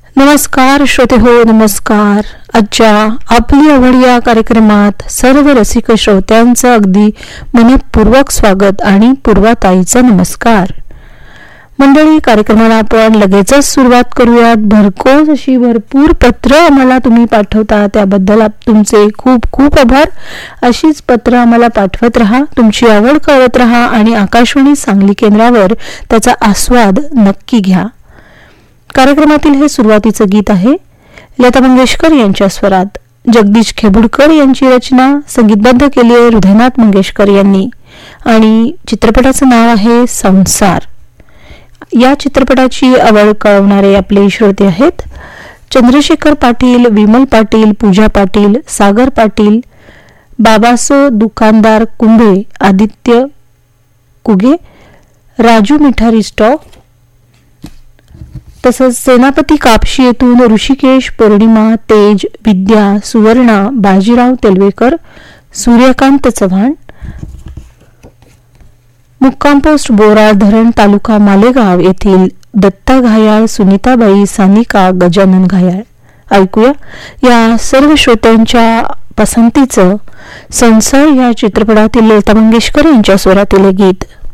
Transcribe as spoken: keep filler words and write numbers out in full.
नमस्कार श्रोते हो नमस्कार. आजच्या आपली आवड या कार्यक्रमात सर्व रसिक श्रोत्यांचं अगदी मनपूर्वक स्वागत आणि पूर्वाताईचा नमस्कार. मंडळी, कार्यक्रमाला आपण लगेचच सुरुवात करूयात. भरकोस अशी भरपूर पत्र आम्हाला तुम्ही पाठवता, त्याबद्दल तुमचे खूप खूप आभार. अशीच पत्र आम्हाला पाठवत राहा, तुमची आवड करत राहा आणि आकाशवाणी सांगली केंद्रावर त्याचा आस्वाद नक्की घ्या. कार्यक्रमातील हे सुरुवातीचं गीत आहे लता मंगेशकर यांच्या स्वरात. जगदीश खेबुडकर यांची रचना, संगीतबद्ध केली आहे हृदयनाथ मंगेशकर यांनी आणि चित्रपटाचं नाव आहे संसार. या चित्रपटाची आवड कळवणारे आपले श्रोते आहेत चंद्रशेखर पाटील, विमल पाटील, पूजा पाटील, सागर पाटील, बाबासो दुकानदार कुंभे, आदित्य कुगे, राजू मिठारी स्टॉक, तसंच सेनापती कापशी येथून ऋषिकेश, पौर्णिमा, तेज, विद्या, सुवर्णा, बाजीराव तेलवेकर, सूर्यकांत चव्हाण, मुक्काम पोस्ट बोराळ धरण, तालुका मालेगाव येथील दत्ता घायाळ, सुनीताबाई, सानिका, गजानन घायाळ. ऐकूया या सर्व श्रोत्यांच्या पसंतीचं संसार या चित्रपटातील लता मंगेशकर यांच्या स्वरातील गीत.